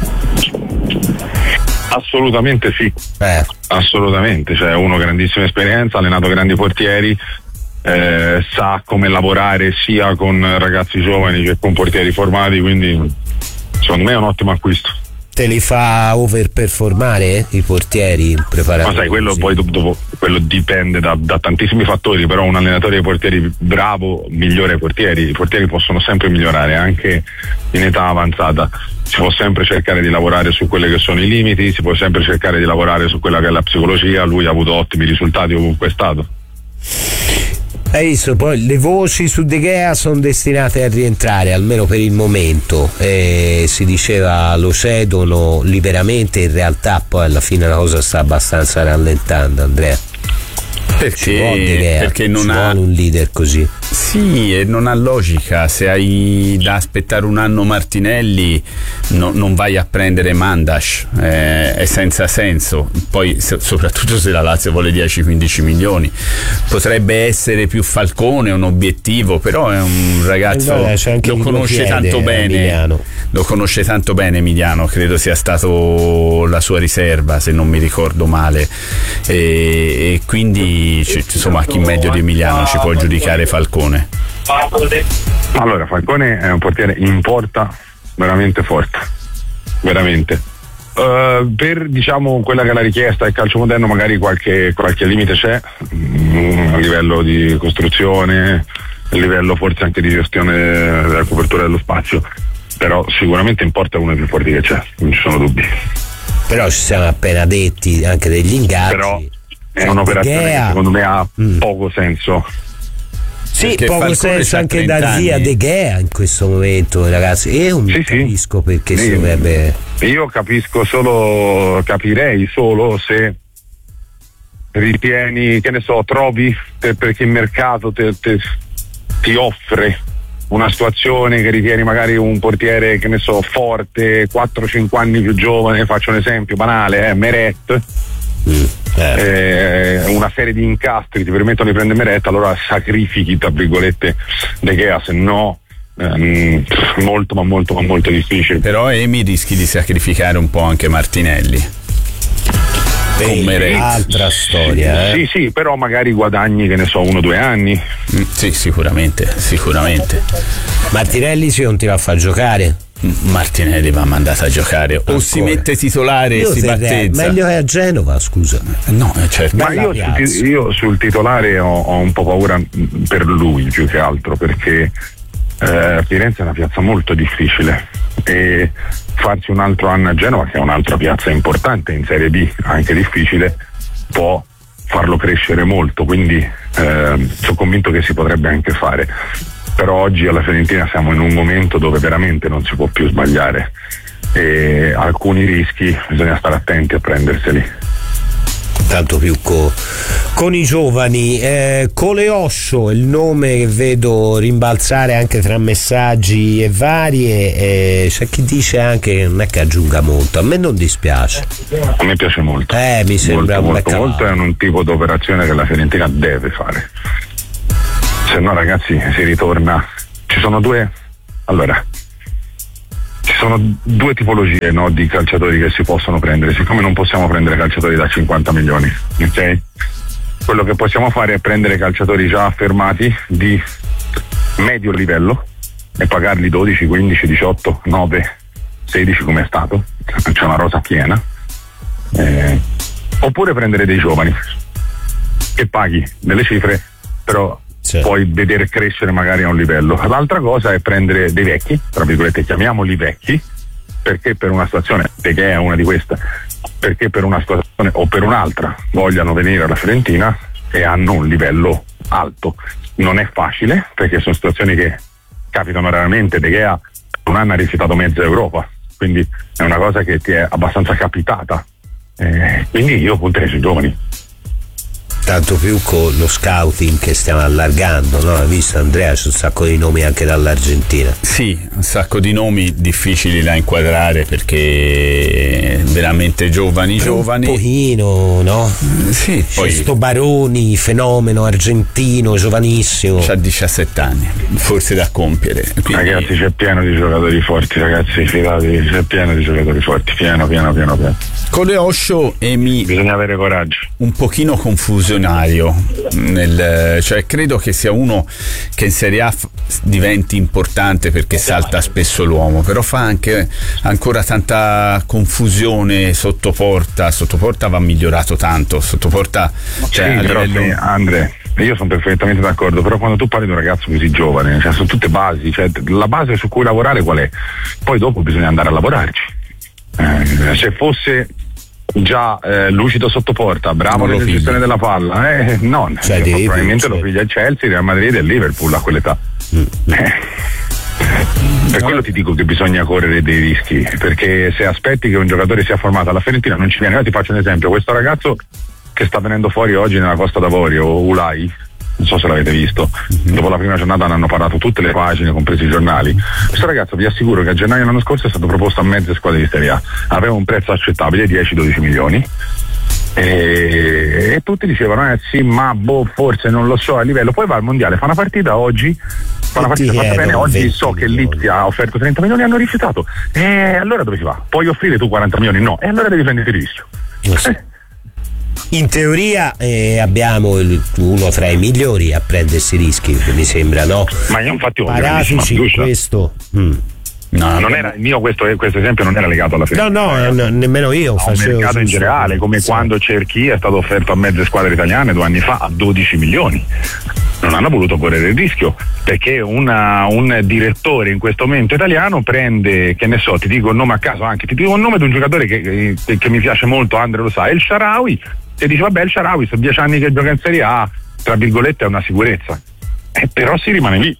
Assolutamente sì, assolutamente, cioè uno grandissima esperienza, ha allenato grandi portieri, sa come lavorare sia con ragazzi giovani che con portieri formati, quindi secondo me è un ottimo acquisto. Te li fa overperformare i portieri preparati? Ma sai, quello poi dopo quello dipende da tantissimi fattori, però un allenatore dei portieri bravo migliora i portieri possono sempre migliorare anche in età avanzata, si può sempre cercare di lavorare su quelli che sono i limiti, si può sempre cercare di lavorare su quella che è la psicologia. Lui ha avuto ottimi risultati ovunque è stato. Hai visto, poi le voci su De Gea sono destinate a rientrare, almeno per il momento, si diceva lo cedono liberamente, in realtà poi alla fine la cosa sta abbastanza rallentando, Andrea. Perché non ha un leader così. Sì, e non ha logica. Se hai da aspettare un anno Martinelli, non vai a prendere Mandas, è senza senso. Poi soprattutto se la Lazio vuole 10-15 milioni, potrebbe essere più Falcone un obiettivo, però è un ragazzo, lo conosce tanto bene, lo conosce tanto bene Emiliano, credo sia stato la sua riserva se non mi ricordo male, e quindi insomma chi meglio di Emiliano ci può giudicare Falcone? Allora, Falcone è un portiere in porta veramente forte, veramente. Per diciamo quella che è la richiesta del calcio moderno, magari qualche limite c'è a livello di costruzione, a livello forse anche di gestione della copertura dello spazio, però sicuramente in porta è uno dei più forti che c'è, non ci sono dubbi. Però ci siamo appena detti anche degli ingaggi. Però è un'operazione che secondo me ha poco senso. Sì, perché poco senso anche dar via De Gea in questo momento, ragazzi. Io non capisco perché si dovrebbe. Io capirei solo se ritieni, che ne so, trovi perché il mercato ti offre una situazione che ritieni magari un portiere, che ne so, forte, 4-5 anni più giovane, faccio un esempio banale, Meret. Una serie di incastri ti permettono di prendere Meret, allora sacrifichi tra virgolette De Gea, se no molto difficile. Però Emi rischi di sacrificare un po' anche Martinelli. altra storia. Sì, però magari guadagni, che ne so, 1 o 2 anni. Sì, sicuramente. Martinelli non ti va a far giocare? Martinelli va mandato a giocare. Ancora. O si mette titolare e si battezza. Meglio che a Genova, scusa. No, certo. Ma io sul titolare ho un po' paura per lui, più che altro, perché Firenze è una piazza molto difficile e farsi un altro anno a Genova, che è un'altra piazza importante in Serie B, anche difficile, può farlo crescere molto, quindi sono convinto che si potrebbe anche fare. Però oggi alla Fiorentina siamo in un momento dove veramente non si può più sbagliare e alcuni rischi bisogna stare attenti a prenderseli. Tanto più con i giovani. Coleoscio, il nome che vedo rimbalzare anche tra messaggi e varie, c'è chi dice anche che non è che aggiunga molto, a me non dispiace. A me piace molto. Mi sembra molto, è un tipo di operazione che la Fiorentina deve fare. Se no, ragazzi, si ritorna. Ci sono due tipologie, no, di calciatori che si possono prendere. Siccome non possiamo prendere calciatori da 50 milioni, ok? Quello che possiamo fare è prendere calciatori già affermati di medio livello e pagarli 12, 15, 18, 9, 16 come è stato. C'è una rosa piena. Oppure prendere dei giovani che paghi delle cifre, però puoi vedere crescere magari a un livello. L'altra cosa è prendere dei vecchi, tra virgolette, chiamiamoli vecchi, perché per una situazione, De Gea è una di queste, perché per una situazione o per un'altra vogliano venire alla Fiorentina e hanno un livello alto. Non è facile, perché sono situazioni che capitano raramente. De Gea un anno ha rifiutato mezza Europa, quindi è una cosa che ti è abbastanza capitata, quindi io punterei sui giovani. Tanto più con lo scouting che stiamo allargando, no? Hai visto, Andrea, c'è un sacco di nomi anche dall'Argentina. Sì, un sacco di nomi difficili da inquadrare perché veramente giovani. Un pochino, no? Sì, poi sto Baroni, fenomeno argentino, giovanissimo. C'ha 17 anni, forse da compiere. Quindi... Ragazzi, c'è pieno di giocatori forti, ragazzi, fidatevi, c'è pieno di giocatori forti, pieno. Coleoscio bisogna avere coraggio. Un pochino confusionario, cioè credo che sia uno che in Serie A diventi importante perché salta spesso l'uomo, però fa anche ancora tanta confusione sotto porta va migliorato tanto, sotto porta, cioè, sì, però livello... Andre, io sono perfettamente d'accordo, però quando tu parli di un ragazzo così giovane, cioè, sono tutte basi, cioè, la base su cui lavorare qual è? Poi dopo bisogna andare a lavorarci. Se fosse già lucido sotto porta, bravo nella gestione della palla, no, probabilmente lo piglia il Chelsea, Real Madrid e Liverpool a quell'età. Per quello ti dico che bisogna correre dei rischi, perché se aspetti che un giocatore sia formato alla Fiorentina non ci viene. Io ti faccio un esempio: questo ragazzo che sta venendo fuori oggi nella Costa d'Avorio, Ulai, non so se l'avete visto, dopo la prima giornata ne hanno parlato tutte le pagine, compresi i giornali. Questo ragazzo, vi assicuro che a gennaio dell'anno scorso è stato proposto a mezze squadre di Serie A, aveva un prezzo accettabile, 10-12 milioni, e tutti dicevano sì, ma forse non lo so a livello. Poi va al mondiale, fa una partita oggi, fatta bene, oggi so che Lipsia ha offerto 30 milioni e hanno rifiutato, allora dove si va? Puoi offrire tu 40 milioni? No, e allora devi prendere il rischio. In teoria abbiamo uno tra i migliori a prendersi rischi, mi sembra, no? Ma io infatti ho Paratici questo. No, non era il mio, questo esempio non era legato alla Fiorentina. No, nemmeno io facevo. Il mercato in generale, come quando Cerchi è stato offerto a mezze squadre italiane 2 anni fa a 12 milioni. Non hanno voluto correre il rischio, perché un direttore in questo momento italiano prende, che ne so, ti dico il nome a caso, anche ti dico il nome di un giocatore che mi piace molto, Andre lo sa, El Shaarawy, e dice vabbè, El Shaarawy sono 10 anni che gioca in Serie A, tra virgolette è una sicurezza, però si rimane lì.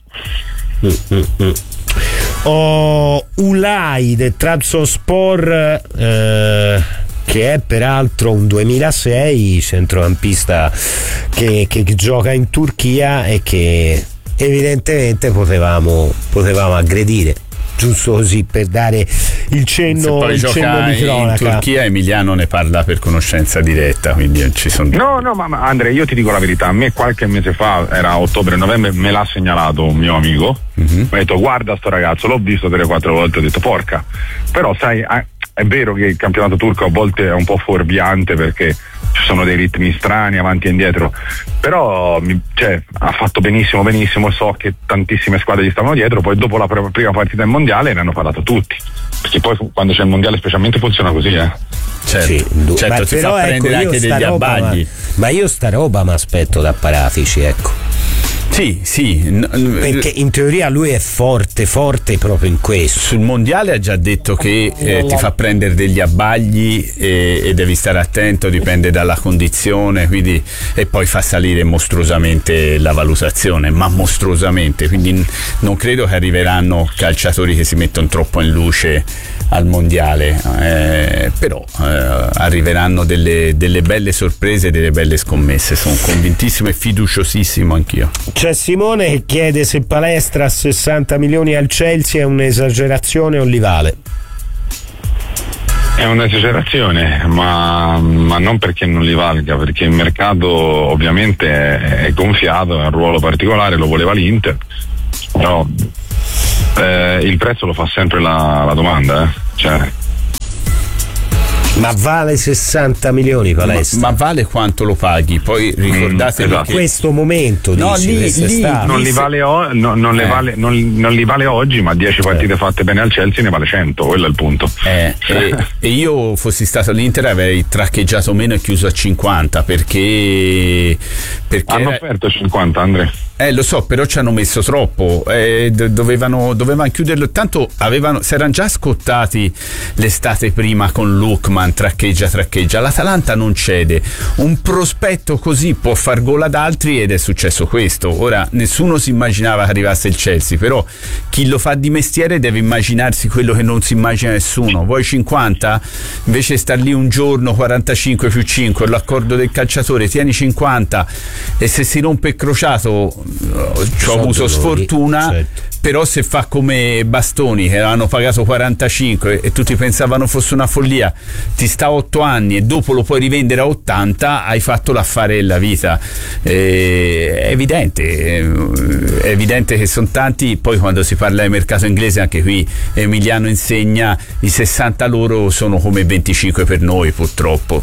Ulai del Trabzonspor, che è peraltro un 2006 centrocampista che gioca in Turchia e che evidentemente potevamo aggredire, giusto così per dare il cenno di cronaca. In Turchia Emiliano ne parla per conoscenza diretta, quindi ci sono. No, ma Andrea, io ti dico la verità, a me qualche mese fa, era ottobre-novembre, me l'ha segnalato un mio amico, mi ha detto guarda sto ragazzo, l'ho visto 3-4 volte, ho detto porca, però sai, è vero che il campionato turco a volte è un po' fuorviante perché ci sono dei ritmi strani avanti e indietro, però ha fatto benissimo, so che tantissime squadre gli stavano dietro, poi dopo la prima partita del mondiale ne hanno parlato tutti, perché poi quando c'è il mondiale specialmente funziona così, certo, si però fa prendere anche degli abbagli. Ma io sta roba mi aspetto da Paratici, ecco. Sì, perché in teoria lui è forte proprio in questo. Sul mondiale ha già detto che ti fa prendere degli abbagli e devi stare attento, dipende dalla condizione, quindi, e poi fa salire mostruosamente la valutazione, ma mostruosamente, quindi non credo che arriveranno calciatori che si mettono troppo in luce al mondiale, però arriveranno delle belle sorprese, delle belle scommesse, sono convintissimo e fiduciosissimo anch'io. C'è Simone che chiede se Palestra a 60 milioni al Chelsea è un'esagerazione o li vale. È un'esagerazione, ma non perché non li valga, perché il mercato ovviamente è gonfiato, è un ruolo particolare, lo voleva l'Inter, però il prezzo lo fa sempre la domanda, Ma vale 60 milioni Palestra? Ma vale quanto lo paghi? Poi ricordatevi esatto. Che in questo momento non li vale oggi, ma 10 partite fatte bene al Chelsea ne vale 100, quello è il punto. E io fossi stato all'Inter avrei traccheggiato meno e chiuso a 50 perché hanno offerto 50, Andrea. Lo so, però ci hanno messo troppo, dovevano chiuderlo, tanto si erano già scottati l'estate prima con Lookman, traccheggia, l'Atalanta non cede, un prospetto così può far gol ad altri ed è successo questo. Ora nessuno si immaginava che arrivasse il Chelsea, però chi lo fa di mestiere deve immaginarsi quello che non si immagina nessuno. Vuoi 50? Invece star lì un giorno, 45 più 5, l'accordo del calciatore, tieni 50 e se si rompe il crociato ci ho avuto sfortuna, certo. Però se fa come Bastoni che hanno pagato 45 e tutti pensavano fosse una follia, ti sta 8 anni e dopo lo puoi rivendere a 80, hai fatto l'affare della vita. È evidente che sono tanti. Poi quando si parla di mercato inglese, anche qui Emiliano insegna, i 60 loro sono come 25 per noi, purtroppo.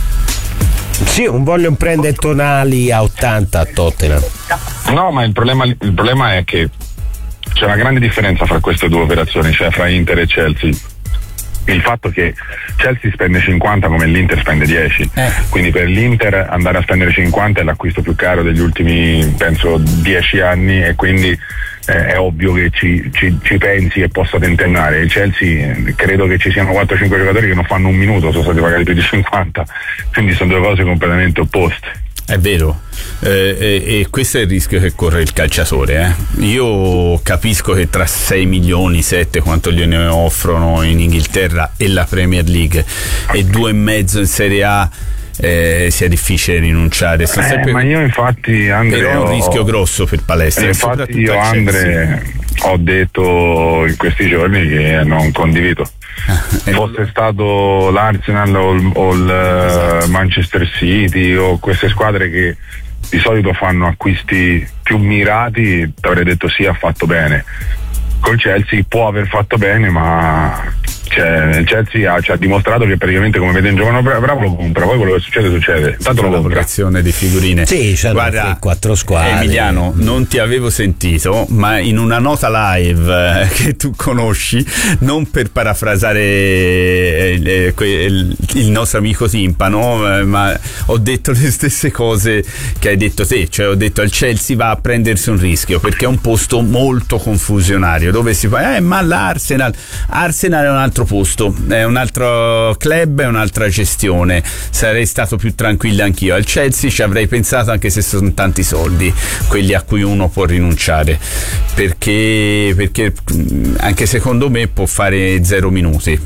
Sì, non voglio prendere Tonali a 80 a Tottenham. No, ma il problema è che c'è una grande differenza fra queste due operazioni, cioè fra Inter e Chelsea. Il fatto che Chelsea spende 50 come l'Inter spende 10, quindi per l'Inter andare a spendere 50 è l'acquisto più caro degli ultimi, penso, 10 anni, e quindi è ovvio che ci pensi e possa tentennare. Il Chelsea, credo che ci siano 4-5 giocatori che non fanno un minuto, sono stati pagati più di 50, quindi sono due cose completamente opposte. È vero, e questo è il rischio che corre il calciatore. Io capisco che tra 6 milioni, 7 quanto gliene offrono in Inghilterra e la Premier League e 2,5 in Serie A, sia difficile rinunciare. Ma io infatti, Andre, però è un rischio grosso per Palestra. Infatti io, Andre, ho detto in questi giorni che non condivido. Fosse stato l'Arsenal o il Manchester City o queste squadre che di solito fanno acquisti più mirati, ti avrei detto sì, ha fatto bene. Col Chelsea può aver fatto bene, ma il Chelsea ci ha dimostrato che praticamente, come vede un giocano bravo lo compra, poi quello che succede, tanto lo compra. Lavorazione di figurine. Sì, guarda, 4 squadre. Emiliano, non ti avevo sentito, ma in una nota live che tu conosci, non per parafrasare il nostro amico Timpano, ma ho detto le stesse cose che hai detto te, cioè ho detto al Chelsea va a prendersi un rischio perché è un posto molto confusionario dove si fa ma l'Arsenal è un altro posto, è un altro club, è un'altra gestione. Sarei stato più tranquillo anch'io. Al Chelsea ci avrei pensato, anche se sono tanti soldi quelli a cui uno può rinunciare, perché anche secondo me può fare 0 minuti.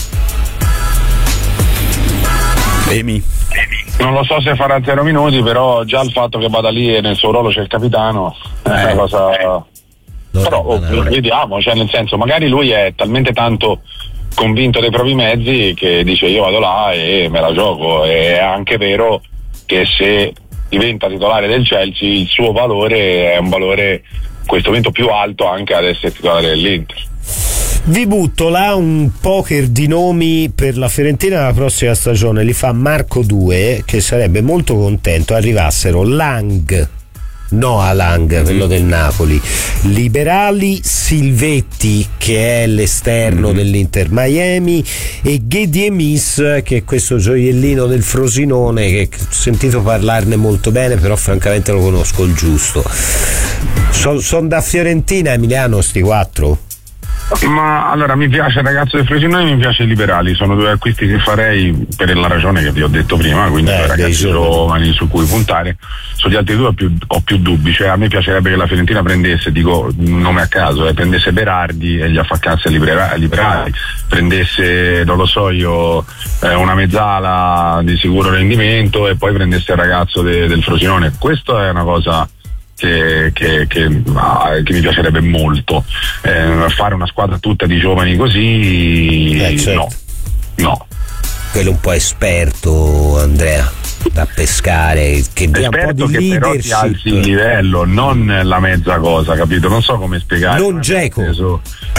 Emi? Non lo so se farà 0 minuti, però già il fatto che vada lì e nel suo ruolo c'è il capitano è una cosa. Però vediamo, cioè nel senso, magari lui è talmente tanto convinto dei propri mezzi che dice io vado là e me la gioco. È anche vero che se diventa titolare del Chelsea il suo valore è un valore in questo momento più alto anche ad essere titolare dell'Inter. Vi butto là un poker di nomi per la Fiorentina la prossima stagione, li fa Marco 2, che sarebbe molto contento arrivassero Lang, Noah Lang, quello del Napoli, Liberali, Silvetti che è l'esterno dell'Inter Miami e Ghediemis che è questo gioiellino del Frosinone che ho sentito parlarne molto bene, però francamente lo conosco il giusto. Sono da Fiorentina, Emiliano, sti 4? Ma allora mi piace il ragazzo del Frosinone e mi piace i Liberali, sono 2 acquisti che farei per la ragione che vi ho detto prima, quindi ragazzi giovani su cui puntare. Sugli altri 2 ho più dubbi, cioè a me piacerebbe che la Fiorentina prendesse, dico un nome a caso, prendesse Berardi e gli affaccasse Liberali, prendesse, non lo so io, una mezzala di sicuro rendimento e poi prendesse il ragazzo del Frosinone. Questa è una cosa che mi piacerebbe molto, fare una squadra tutta di giovani così, certo. No. Quello un po' esperto, Andrea, da pescare, che dia un po' di che leadership, però ti alzi il livello, non la mezza cosa, capito? Non so come spiegare. Non Dzeko.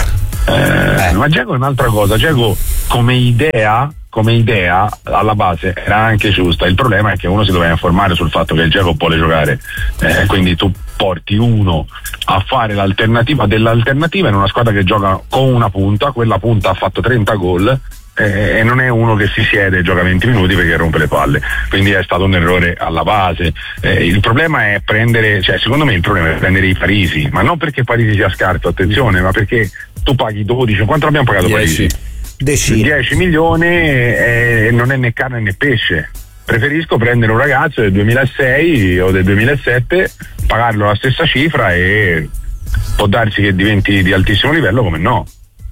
Ma Dzeko è un'altra cosa. Dzeko come idea alla base era anche giusta, il problema è che uno si doveva informare sul fatto che il Dzeko vuole giocare, quindi tu porti uno a fare l'alternativa dell'alternativa in una squadra che gioca con una punta, quella punta ha fatto 30 gol e non è uno che si siede e gioca 20 minuti perché rompe le palle, quindi è stato un errore alla base. Il problema è secondo me il problema è prendere i Parisi, ma non perché Parisi sia scarso, attenzione, ma perché tu paghi 12, quanto abbiamo pagato 10. Parisi? 10 milioni e non è né carne né pesce. Preferisco prendere un ragazzo del 2006 o del 2007, pagarlo la stessa cifra e può darsi che diventi di altissimo livello, come no.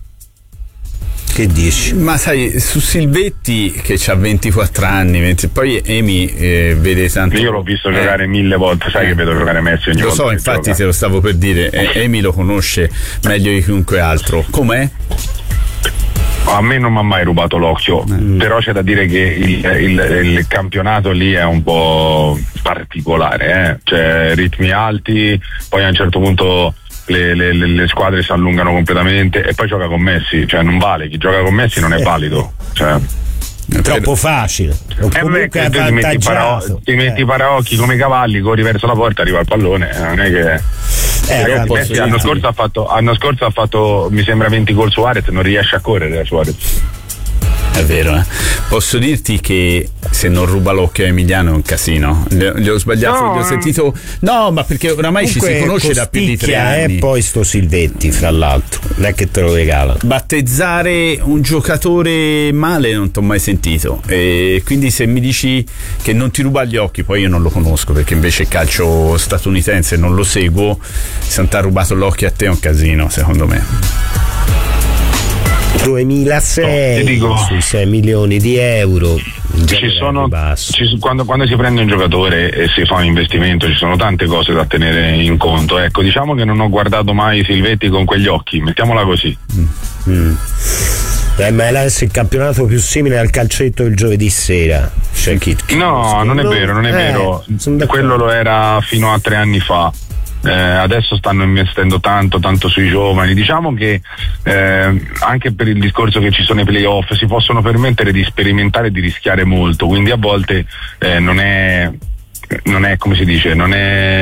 Che dici? Ma sai, su Silvetti che ha 24 anni, poi Emi vede tanto. Io l'ho visto giocare 1000 volte, sai che vedo giocare Messi ogni volta. Lo so, infatti gioca. te lo stavo per dire, Emi lo conosce meglio di chiunque altro. Com'è? A me non mi ha mai rubato l'occhio, però c'è da dire che il campionato lì è un po' particolare, cioè ritmi alti, poi a un certo punto le squadre si allungano completamente e poi gioca con Messi, cioè non vale, chi gioca con Messi non è valido, cioè troppo facile. Comunque è avvantaggiato. Ti metti i paraocchi come i cavalli, corri verso la porta, arriva il pallone, non è che Messi l'anno scorso ha fatto mi sembra 20 gol Suarez, non riesce a correre Suarez. È vero, Posso dirti che se non ruba l'occhio a Emiliano è un casino. Gli ho sbagliato, gli ho sentito. No, ma perché oramai ci si conosce da più di 3 anni. E poi sto Silvetti, fra l'altro, non è che te lo regala. Battezzare un giocatore male non ti ho mai sentito. E quindi se mi dici che non ti ruba gli occhi, poi io non lo conosco perché invece il calcio statunitense non lo seguo. Se non ti ha rubato l'occhio a te è un casino, secondo me. 2006 su 6 milioni di euro. Quando si prende un giocatore e si fa un investimento ci sono tante cose da tenere in conto. Ecco, diciamo che non ho guardato mai Silvetti con quegli occhi, mettiamola così. MLS è il campionato più simile al calcetto del giovedì sera. No, non è vero. Quello lo era fino a 3 anni fa. Adesso stanno investendo tanto sui giovani. Diciamo che anche per il discorso che ci sono i playoff si possono permettere di sperimentare e di rischiare molto, quindi a volte non è come si dice, non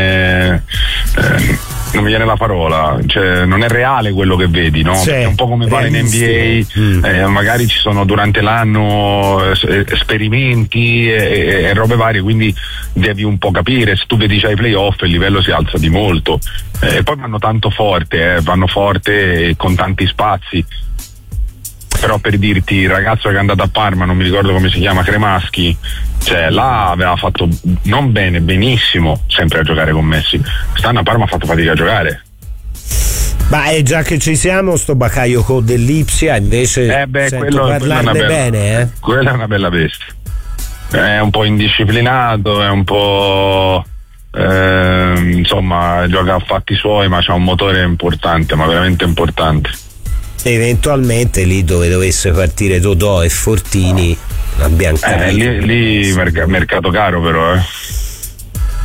mi viene la parola, cioè non è reale quello che vedi, no? È un po' come fare in NBA, magari ci sono durante l'anno esperimenti e robe varie, quindi devi un po' capire. Se tu vedi già i playoff il livello si alza di molto, e poi vanno tanto forte, vanno forte con tanti spazi. Però per dirti, il ragazzo che è andato a Parma, non mi ricordo come si chiama, Cremaschi, cioè là aveva fatto non bene, benissimo, sempre a giocare con Messi. Quest'anno a Parma ha fatto fatica a giocare. Ma è già che ci siamo, sto Bakayoko dell'Ipsia invece sento parlarne bene. Quella è una bella bestia. È un po' indisciplinato, è un po'... insomma, gioca a fatti suoi, ma c'ha un motore importante, ma veramente importante. Eventualmente lì dove dovesse partire Dodò e Fortini abbiamo capito. Lì mercato caro però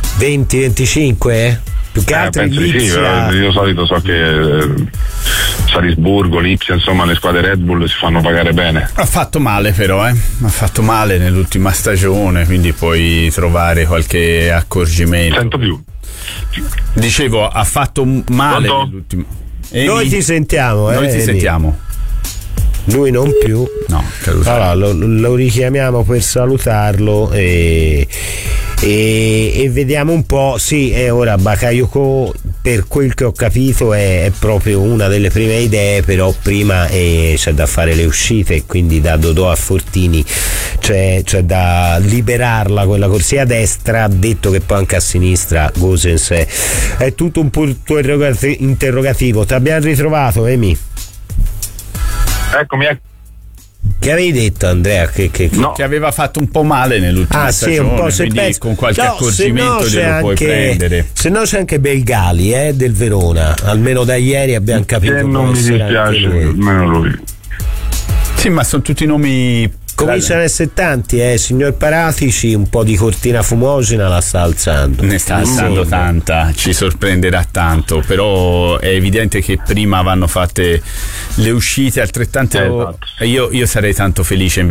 20-25 più che altro penso di sì, io solito so Salisburgo, Lipsia, insomma le squadre Red Bull si fanno pagare bene. Ha fatto male però, ha fatto male nell'ultima stagione, quindi puoi trovare qualche accorgimento. Sento più. Dicevo, ha fatto male nell'ultima. Noi ti sentiamo, Noi ti sentiamo. Lui non più. No, allora, lo richiamiamo per salutarlo e vediamo un po'. Sì, ora Bakayoko, per quel che ho capito, è proprio una delle prime idee, però prima c'è da fare le uscite, quindi da Dodò a Fortini c'è da liberarla quella corsia a destra. Ha detto che poi anche a sinistra Gosens è tutto un punto interrogativo. Ti abbiamo ritrovato, Emi? Eccomi. Che avevi detto, Andrea? Che aveva fatto un po' male nell'ultima stagione, un po', quindi con qualche accorgimento glielo puoi prendere. Se no c'è anche Belgali del Verona, almeno da ieri abbiamo capito. Non mi dispiace, almeno lui. Sì, ma sono tutti nomi. Cominciano a essere tanti, signor Paratici, un po' di cortina fumogena la sta alzando. Ne sta alzando tanta, ci sorprenderà tanto, però è evidente che prima vanno fatte le uscite altrettante. Io sarei tanto felice